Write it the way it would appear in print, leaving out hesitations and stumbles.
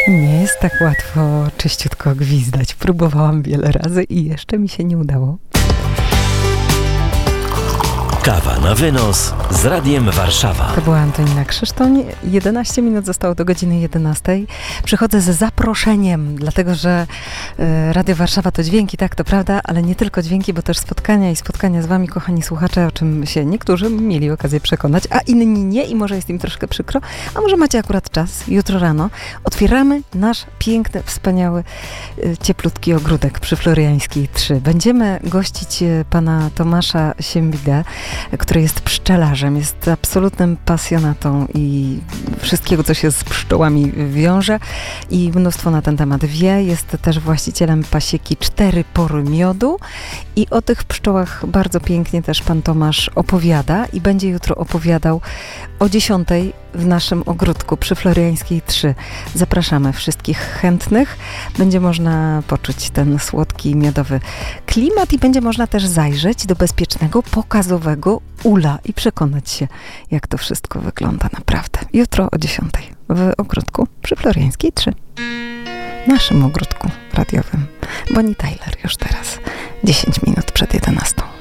Nie jest tak łatwo czyściutko gwizdać. Próbowałam wiele razy i jeszcze mi się nie udało. Kawa na wynos z Radiem Warszawa. To była Antonina Krzysztoń. 11 minut zostało do godziny 11. Przychodzę z zaproszeniem, dlatego że Radio Warszawa to dźwięki, tak, to prawda, ale nie tylko dźwięki, bo też spotkania i spotkania z wami, kochani słuchacze, o czym się niektórzy mieli okazję przekonać, a inni nie i może jest im troszkę przykro, a może macie akurat czas. Jutro rano otwieramy nasz piękny, wspaniały, cieplutki ogródek przy Floriańskiej 3. Będziemy gościć pana Tomasza Siembidę, który jest pszczelarzem, jest absolutnym pasjonatą i wszystkiego, co się z pszczołami wiąże i mnóstwo na ten temat wie. Jest też właścicielem pasieki 4 Pory Miodu i o tych pszczołach bardzo pięknie też pan Tomasz opowiada i będzie jutro opowiadał o 10 w naszym ogródku przy Floriańskiej 3. Zapraszamy wszystkich chętnych. Będzie można poczuć ten słodki, miodowy klimat i będzie można też zajrzeć do bezpiecznego, pokazowego ula i przekonać się, jak to wszystko wygląda naprawdę. Jutro o 10 w ogródku przy Floriańskiej 3. Naszym ogródku radiowym. Bonnie Tyler już teraz. 10 minut przed 11.